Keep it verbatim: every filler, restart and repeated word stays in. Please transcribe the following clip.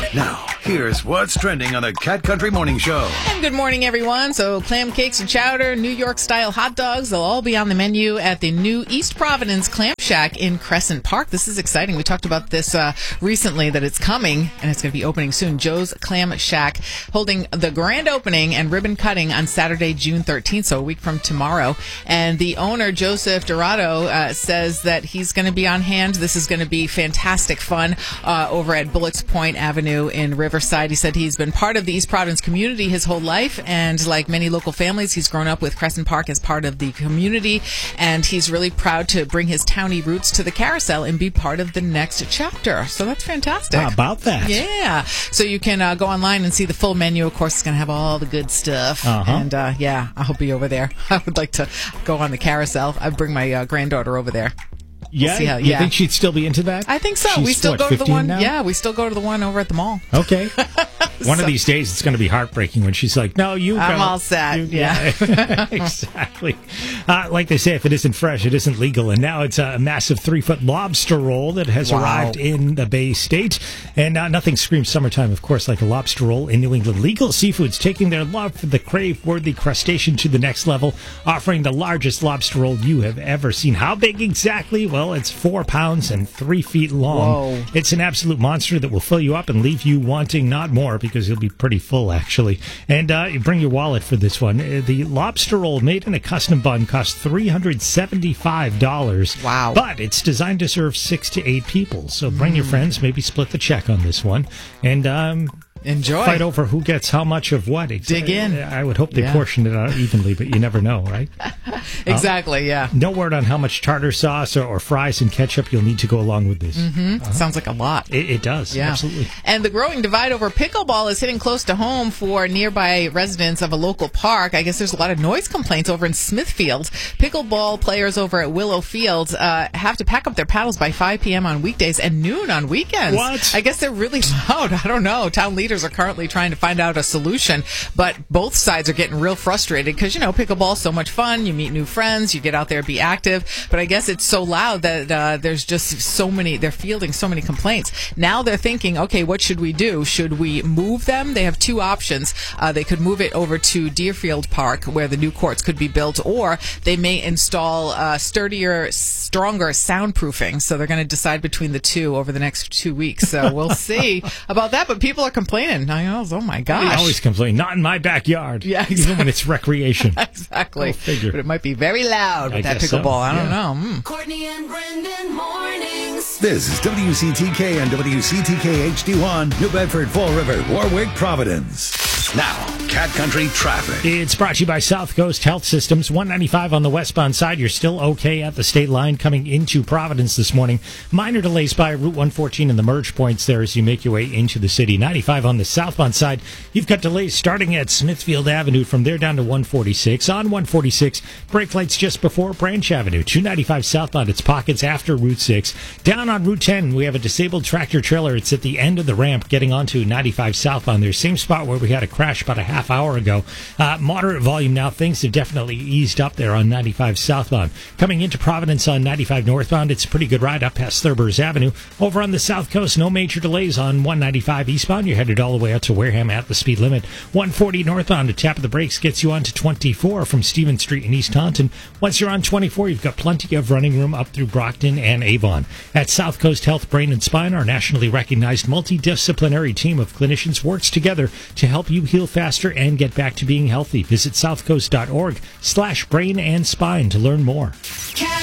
Now, here's what's trending on the Cat Country Morning Show. And good morning, everyone. So, clam cakes and chowder, New York-style hot dogs, they'll all be on the menu at the new East Providence Clam Shack in Crescent Park. This is exciting. We talked about this uh, recently, that it's coming, and it's going to be opening soon. Joe's Clam Shack holding the grand opening and ribbon cutting on Saturday, June thirteenth, so a week from tomorrow. And the owner, Joseph Dorado, uh, says that he's going to be on hand. This is going to be fantastic fun uh, over at Bullocks Point Avenue in Riverside. He said he's been part of the East Providence community his whole life, and like many local families, he's grown up with Crescent Park as part of the community, and he's really proud to bring his towny roots to the carousel and be part of the next chapter. So that's fantastic. How about that? Yeah. So you can uh, go online and see the full menu. Of course, it's going to have all the good stuff. Uh-huh. And uh, yeah, I'll be over there. I would like to go on the carousel. I'd bring my uh, granddaughter over there. Yeah, see how- you yeah. think she'd still be into that? I think so. She's we still what, go to the fifteen one. now? Yeah, we still go to the one over at the mall. Okay. One So- of these days, it's going to be heartbreaking when she's like, "No, you." I'm go. all set. You- Yeah. Exactly. Uh, like they say, if it isn't fresh, it isn't legal. And now it's a massive three-foot lobster roll that has Wow. arrived in the Bay State. And uh, nothing screams summertime, of course, like a lobster roll in New England. Legal Seafoods taking their love for the crave-worthy crustacean to the next level, offering the largest lobster roll you have ever seen. How big exactly? Well, it's four pounds and three feet long. Whoa. It's an absolute monster that will fill you up and leave you wanting not more, because you'll be pretty full, actually. And uh, you bring your wallet for this one. Uh, The lobster roll made in a custom bun costs three hundred seventy-five dollars. Wow. But it's designed to serve six to eight people. So bring your friends, maybe split the check on this one. And um, Enjoy. fight over who gets how much of what. Dig in. I would hope they Yeah. portion it out evenly, but you never know, right? Exactly, yeah. No word on how much tartar sauce or, or fries and ketchup you'll need to go along with this. Mm-hmm. Sounds like a lot. It, it does, Yeah. absolutely. And the growing divide over pickleball is hitting close to home for nearby residents of a local park. I guess there's a lot of noise complaints over in Smithfield. Pickleball players over at Willow Fields uh, have to pack up their paddles by five p.m. on weekdays and noon on weekends. What? I guess they're really loud. I don't know. Town leaders are currently trying to find out a solution, but both sides are getting real frustrated because, you know, pickleball's so much fun. You meet new friends. You get out there, be active. But I guess it's so loud that uh, there's just so many, they're fielding so many complaints. Now they're thinking, okay, what should we do? Should we move them? They have two options. Uh, they could move it over to Deerfield Park, where the new courts could be built, or they may install uh, sturdier, stronger soundproofing. So they're going to decide between the two over the next two weeks. So we'll see about that. But people are complaining. I know, oh my gosh. They always complain, not in my backyard. Yeah, Even exactly. when it's recreation. Exactly. Go figure. But it might be very loud with I that guess so, pickleball. I don't yeah. know. Mm. Courtney and Brendan mornings. This is W C T K and W C T K H D one, New Bedford, Fall River, Warwick, Providence. Now, Cat Country traffic. It's brought to you by South Coast Health Systems. one ninety-five on the westbound side. You're still okay at the state line coming into Providence this morning. Minor delays by Route one fourteen and the merge points there as you make your way into the city. ninety-five on the southbound side. You've got delays starting at Smithfield Avenue from there down to one forty-six. On one forty-six, brake lights just before Branch Avenue. two ninety-five southbound, it's pockets after Route six. Down on Route ten, we have a disabled tractor trailer. It's at the end of the ramp getting onto ninety-five southbound. There's same spot where we had a crash about a half hour ago. Uh, moderate volume now. Things have definitely eased up there on ninety-five southbound. Coming into Providence on ninety-five northbound, it's a pretty good ride up past Thurbers Avenue. Over on the south coast, no major delays on one ninety-five eastbound. You're headed all the way out to Wareham at the speed limit. one forty northbound, a tap of the brakes gets you onto twenty-four from Stevens Street in East Taunton. Once you're on twenty-four, you've got plenty of running room up through Brockton and Avon. At South Coast Health, Brain and Spine, our nationally recognized multidisciplinary team of clinicians works together to help you heal faster and get back to being healthy. Visit southcoast.org slash brain and spine to learn more. Cat